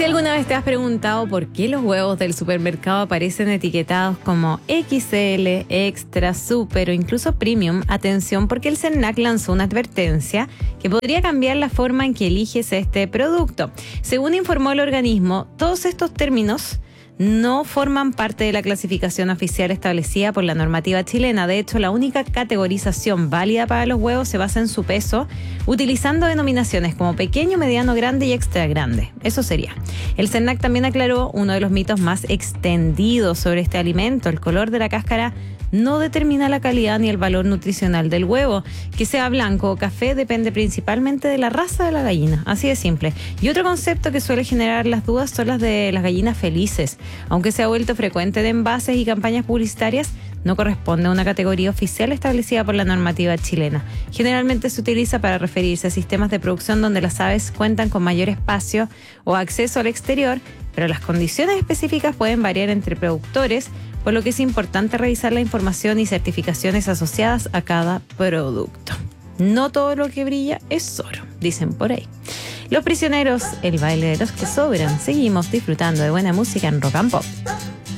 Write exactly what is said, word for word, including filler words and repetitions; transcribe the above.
¿Alguna vez te has preguntado por qué los huevos del supermercado aparecen etiquetados como equis ele, extra, super o incluso premium? Atención, porque el CERNAC lanzó una advertencia que podría cambiar la forma en que eliges este producto. Según informó el organismo, todos estos términos no forman parte de la clasificación oficial establecida por la normativa chilena. De hecho, la única categorización válida para los huevos se basa en su peso, utilizando denominaciones como pequeño, mediano, grande y extra grande. Eso sería. El CERNAC también aclaró uno de los mitos más extendidos sobre este alimento: el color de la cáscara no determina la calidad ni el valor nutricional del huevo. Que sea blanco o café depende principalmente de la raza de la gallina, así de simple. Y otro concepto que suele generar las dudas son las de las gallinas felices. Aunque se ha vuelto frecuente de envases y campañas publicitarias, no corresponde a una categoría oficial establecida por la normativa chilena. Generalmente se utiliza para referirse a sistemas de producción donde las aves cuentan con mayor espacio o acceso al exterior, pero las condiciones específicas pueden variar entre productores, por lo que es importante revisar la información y certificaciones asociadas a cada producto. No todo lo que brilla es oro, dicen por ahí. Los Prisioneros, el baile de los que sobran. Seguimos disfrutando de buena música en Rock and Pop.